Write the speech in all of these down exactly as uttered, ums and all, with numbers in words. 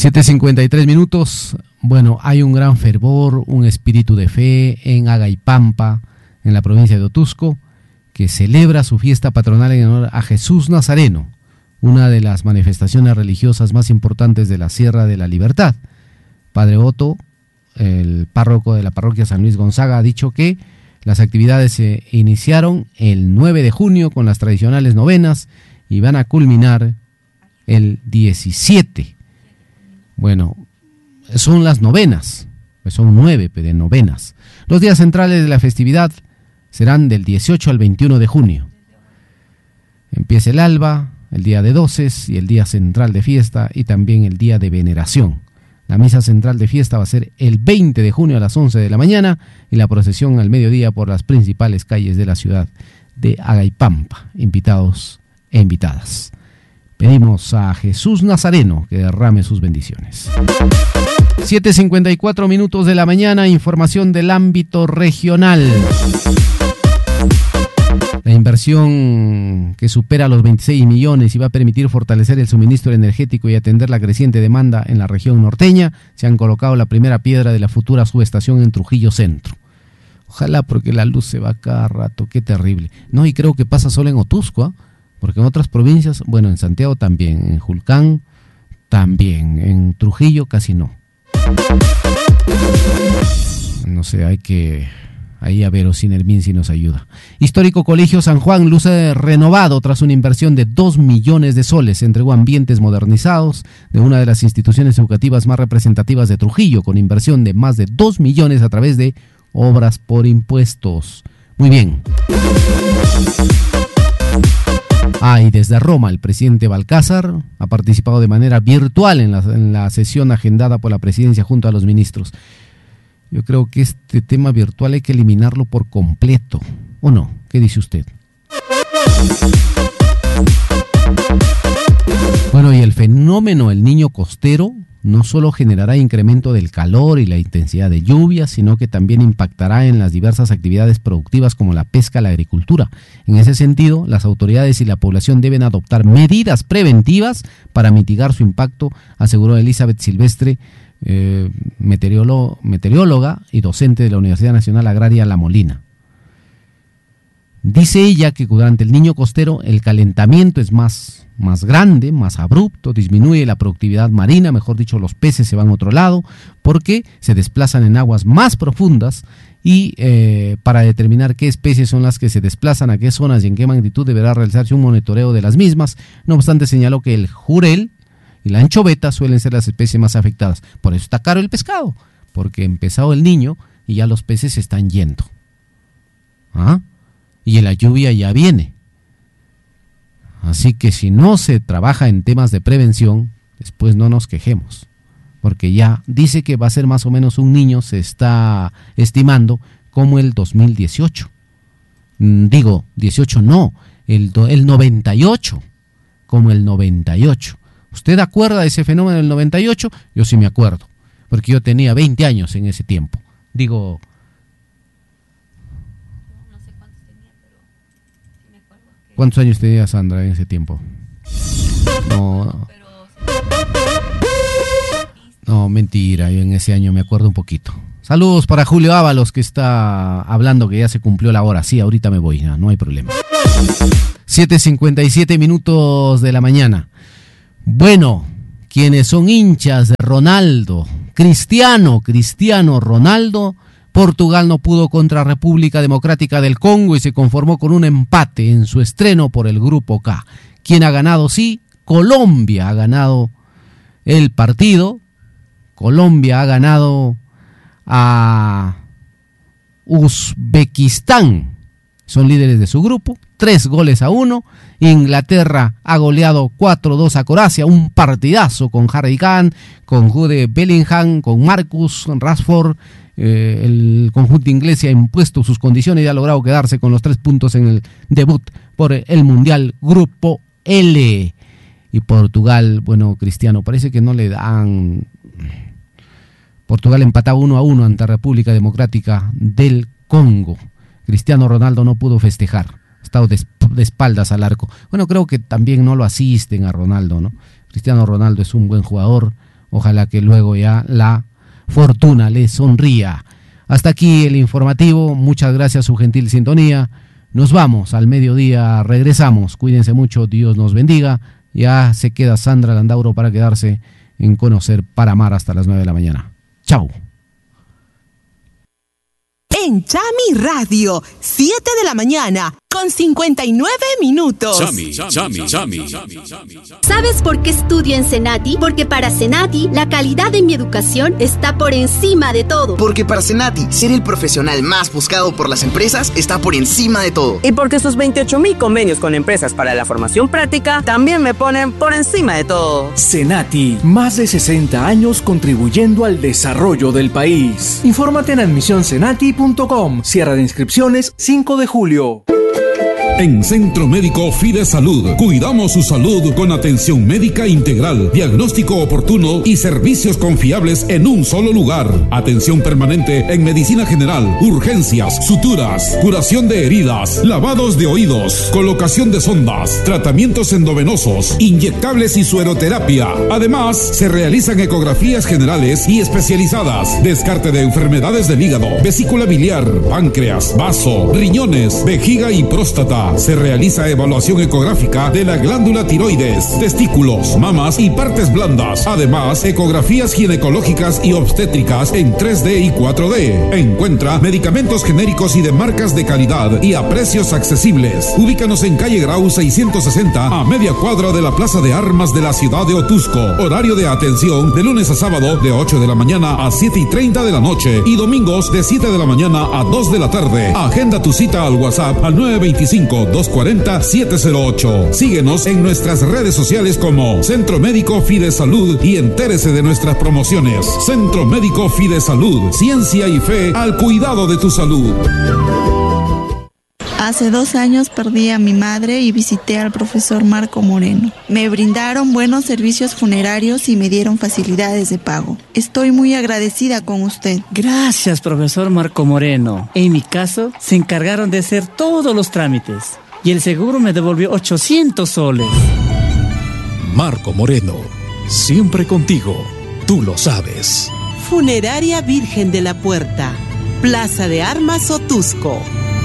siete cincuenta y tres minutos. Bueno, hay un gran fervor, un espíritu de fe en Agaypampa, en la provincia de Otusco, que celebra su fiesta patronal en honor a Jesús Nazareno, una de las manifestaciones religiosas más importantes de la Sierra de la Libertad. Padre Otto, el párroco de la parroquia San Luis Gonzaga, ha dicho que las actividades se iniciaron el nueve de junio con las tradicionales novenas y van a culminar el diecisiete. Bueno, son las novenas, pues son nueve de novenas. Los días centrales de la festividad serán del dieciocho al veintiuno de junio. Empieza el alba, el día de doces y el día central de fiesta y también el día de veneración. La misa central de fiesta va a ser el veinte de junio a las once de la mañana y la procesión al mediodía por las principales calles de la ciudad de Agaypampa. Invitados e invitadas. Pedimos a Jesús Nazareno que derrame sus bendiciones. siete cincuenta y cuatro minutos de la mañana, información del ámbito regional. La inversión que supera los veintiséis millones y va a permitir fortalecer el suministro energético y atender la creciente demanda en la región norteña. Se han colocado la primera piedra de la futura subestación en Trujillo Centro. Ojalá, porque la luz se va cada rato, qué terrible. No, y creo que pasa solo en Otusco, ¿eh? Porque en otras provincias, bueno, en Santiago también, en Julcán también, en Trujillo casi no. No sé, hay que... Ahí a ver, Osinermin si nos ayuda. Histórico Colegio San Juan luce renovado tras una inversión de dos millones de soles. Se entregó ambientes modernizados de una de las instituciones educativas más representativas de Trujillo, con inversión de más de dos millones a través de obras por impuestos. Muy bien. Ah, y desde Roma, el presidente Balcázar ha participado de manera virtual en la, en la sesión agendada por la presidencia junto a los ministros. Yo creo que este tema virtual hay que eliminarlo por completo, ¿o no? ¿Qué dice usted? Bueno, y el fenómeno El Niño Costero no solo generará incremento del calor y la intensidad de lluvias, sino que también impactará en las diversas actividades productivas como la pesca y la agricultura. En ese sentido, las autoridades y la población deben adoptar medidas preventivas para mitigar su impacto, aseguró Elizabeth Silvestre, Eh, meteoróloga, meteoróloga y docente de la Universidad Nacional Agraria La Molina. Dice ella que durante el Niño Costero el calentamiento es más, más grande, más abrupto, disminuye la productividad marina, mejor dicho, los peces se van a otro lado, porque se desplazan en aguas más profundas y eh, para determinar qué especies son las que se desplazan a qué zonas y en qué magnitud deberá realizarse un monitoreo de las mismas. No obstante, señaló que el jurel y la anchoveta suelen ser las especies más afectadas. Por eso está caro el pescado, porque empezado el niño y ya los peces se están yendo. ¿Ah? Y la lluvia ya viene. Así que si no se trabaja en temas de prevención, después no nos quejemos. Porque ya dice que va a ser más o menos un niño, se está estimando, como el dos mil dieciocho. Digo, dieciocho no, el, el noventa y ocho, como el noventa y ocho. ¿Usted acuerda de ese fenómeno del noventa y ocho? Yo sí me acuerdo, porque yo tenía veinte años en ese tiempo. Digo... No sé cuántos tenía, pero sí me acuerdo. Que... ¿Cuántos años tenía Sandra en ese tiempo? No, no, mentira, yo en ese año me acuerdo un poquito. Saludos para Julio Ábalos, que está hablando que ya se cumplió la hora. Sí, ahorita me voy, no, no hay problema. siete cincuenta y siete minutos de la mañana. Bueno, quienes son hinchas de Ronaldo, Cristiano, Cristiano Ronaldo, Portugal no pudo contra República Democrática del Congo y se conformó con un empate en su estreno por el Grupo K. ¿Quién ha ganado? Sí, Colombia ha ganado el partido. Colombia ha ganado a Uzbekistán. Son líderes de su grupo, tres goles a uno. Inglaterra ha goleado cuatro dos a Croacia, un partidazo con Harry Kane, con Jude Bellingham, con Marcus Rashford. Eh, el conjunto inglés ha impuesto sus condiciones y ha logrado quedarse con los tres puntos en el debut por el Mundial Grupo L. Y Portugal, bueno, Cristiano, parece que no le dan... Portugal empataba uno a uno ante República Democrática del Congo. Cristiano Ronaldo no pudo festejar, ha estado de, de espaldas al arco. Bueno, creo que también no lo asisten a Ronaldo, ¿no? Cristiano Ronaldo es un buen jugador, Ojalá que luego ya la fortuna le sonría. Hasta aquí el informativo. Muchas gracias su gentil sintonía. Nos vamos al mediodía, regresamos. Cuídense mucho, Dios nos bendiga. Ya se queda Sandra Landauro para quedarse en Conocer para Amar hasta las nueve de la mañana. Chao. En Chami Radio, siete de la mañana, con cincuenta y nueve minutos. Chami, Chami, Chami. ¿Sabes por qué estudio en Senati? Porque para Senati, la calidad de mi educación está por encima de todo. Porque para Senati, ser el profesional más buscado por las empresas está por encima de todo. Y porque sus veintiocho mil convenios con empresas para la formación práctica también me ponen por encima de todo. Senati, más de sesenta años contribuyendo al desarrollo del país. Infórmate en admisión senati punto com. Cierre de inscripciones cinco de julio. En Centro Médico Fide Salud, cuidamos su salud con atención médica integral, diagnóstico oportuno y servicios confiables en un solo lugar. Atención permanente en medicina general, urgencias, suturas, curación de heridas, lavados de oídos, colocación de sondas, tratamientos endovenosos, inyectables y sueroterapia. Además, se realizan ecografías generales y especializadas, descarte de enfermedades del hígado, vesícula biliar, páncreas, vaso, riñones, vejiga y próstata. Se realiza evaluación ecográfica de la glándula tiroides, testículos, mamas y partes blandas. Además, ecografías ginecológicas y obstétricas en tres D y cuatro D. Encuentra medicamentos genéricos y de marcas de calidad y a precios accesibles. Ubícanos en calle Grau seiscientos sesenta, a media cuadra de la Plaza de Armas de la ciudad de Otusco. Horario de atención de lunes a sábado de ocho de la mañana a siete y treinta de la noche y domingos de siete de la mañana a dos de la tarde. Agenda tu cita al WhatsApp al nueve veinticinco, dos cuarenta, siete cero ocho. Síguenos en nuestras redes sociales como Centro Médico Fide Salud y entérese de nuestras promociones. Centro Médico Fide Salud, ciencia y fe al cuidado de tu salud. Hace dos años perdí a mi madre y visité al profesor Marco Moreno. Me brindaron buenos servicios funerarios y me dieron facilidades de pago. Estoy muy agradecida con usted. Gracias, profesor Marco Moreno. En mi caso, se encargaron de hacer todos los trámites y el seguro me devolvió ochocientos soles. Marco Moreno, siempre contigo, tú lo sabes. Funeraria Virgen de la Puerta, Plaza de Armas Otusco.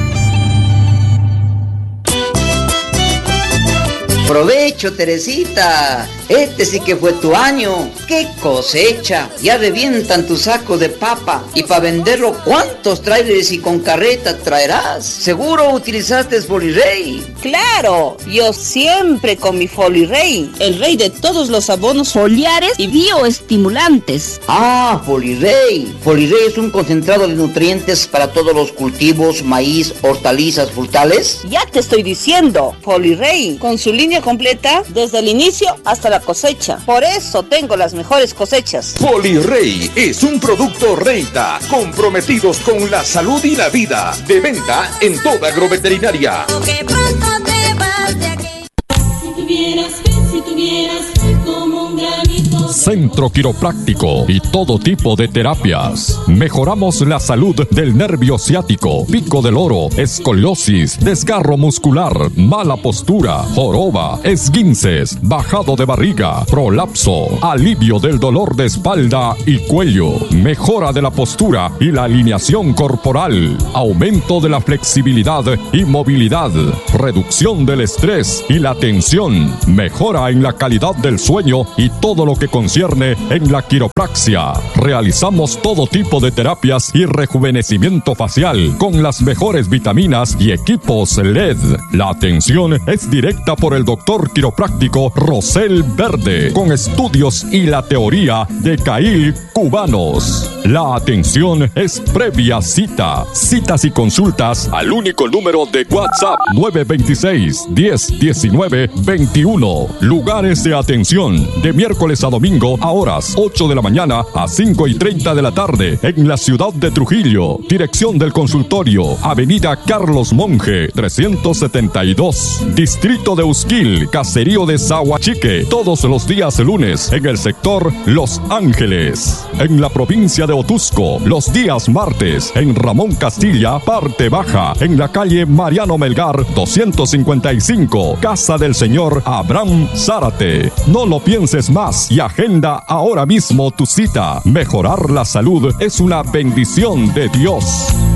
Provecho, Teresita. Este sí que fue tu año. ¡Qué cosecha! Ya revientan tu saco de papa. Y para venderlo, ¿cuántos trailers y con carreta traerás? Seguro utilizaste Folirey. Claro, yo siempre con mi Folirey, el rey de todos los abonos foliares y bioestimulantes. Ah, Folirey. Folirey es un concentrado de nutrientes para todos los cultivos, maíz, hortalizas, frutales. Ya te estoy diciendo, Folirey, con su línea completa desde el inicio hasta la cosecha. Por eso tengo las mejores cosechas. Folirey es un producto Reita, comprometidos con la salud y la vida. De venta en toda agroveterinaria. Si tuvieras fe, si tuvieras fe como un granito. Centro Quiropráctico y todo tipo de terapias. Mejoramos la salud del nervio ciático, pico del oro, escoliosis, desgarro muscular, mala postura, joroba, esguinces, bajado de barriga, prolapso, alivio del dolor de espalda y cuello, mejora de la postura y la alineación corporal, aumento de la flexibilidad y movilidad, reducción del estrés y la tensión, mejora en la calidad del sueño y todo lo que concierne en la quiropraxia. Realizamos todo tipo de terapias y rejuvenecimiento facial con las mejores vitaminas y equipos L E D. La atención es directa por el doctor quiropráctico Rosel Verde, con estudios y la teoría de Cail cubanos. La atención es previa cita. Citas y consultas al único número de WhatsApp nueve dos seis, diez, diecinueve, veintiuno. Lugares de atención de miércoles a domingo a horas ocho de la mañana a cinco y treinta de la tarde en la ciudad de Trujillo. Dirección del consultorio, Avenida Carlos Monge, trescientos setenta y dos. Distrito de Usquil, Caserío de Zahuachique, todos los días lunes en el sector Los Ángeles. En la provincia de Otusco, los días martes en Ramón Castilla, parte baja, en la calle Mariano Melgar, doscientos cincuenta y cinco, Casa del Señor Abraham Zárate. No lo pienses más y agenda Agenda ahora mismo tu cita. Mejorar la salud es una bendición de Dios.